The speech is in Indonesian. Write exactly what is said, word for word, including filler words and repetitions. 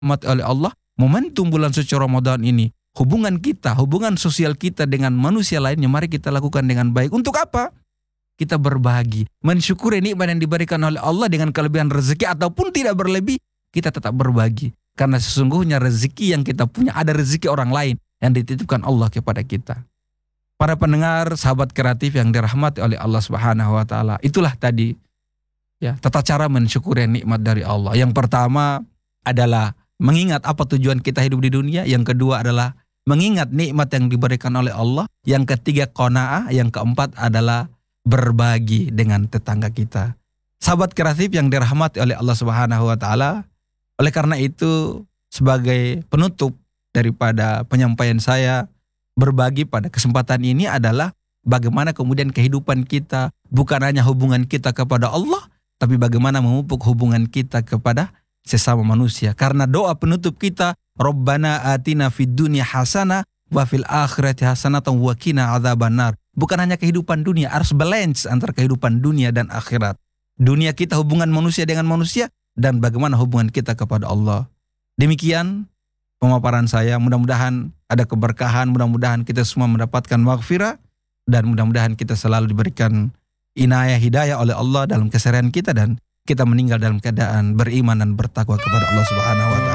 Mat oleh Allah, momentum bulan suci Ramadan ini, hubungan kita, hubungan sosial kita dengan manusia lainnya, mari kita lakukan dengan baik. Untuk apa? Kita berbagi, mensyukuri nikmat yang diberikan oleh Allah dengan kelebihan rezeki ataupun tidak berlebih, kita tetap berbagi. Karena sesungguhnya rezeki yang kita punya ada rezeki orang lain yang dititipkan Allah kepada kita. Para pendengar, sahabat kreatif yang dirahmati oleh Allah Subhanahu wa taala, itulah tadi ya, tata cara mensyukuri nikmat dari Allah. Yang pertama adalah mengingat apa tujuan kita hidup di dunia. Yang kedua adalah mengingat nikmat yang diberikan oleh Allah. Yang ketiga qanaah, yang keempat adalah berbagi dengan tetangga kita. Sahabat kreatif yang dirahmati oleh Allah Subhanahu wa taala, oleh karena itu sebagai penutup daripada penyampaian saya, berbagi pada kesempatan ini adalah bagaimana kemudian kehidupan kita bukan hanya hubungan kita kepada Allah, tapi bagaimana memupuk hubungan kita kepada sesama manusia. Karena doa penutup kita, Rabbana atina fid dunya hasanah wa fil akhirati hasanatan wa qina adzabannar. Bukan hanya kehidupan dunia, harus balance antara kehidupan dunia dan akhirat. Dunia kita hubungan manusia dengan manusia, dan bagaimana hubungan kita kepada Allah. Demikian pemaparan saya, mudah-mudahan ada keberkahan, mudah-mudahan kita semua mendapatkan maghfirah, dan mudah-mudahan kita selalu diberikan inayah hidayah oleh Allah dalam keseharian kita, dan kita meninggal dalam keadaan beriman dan bertakwa kepada Allah Subhanahu wa taala.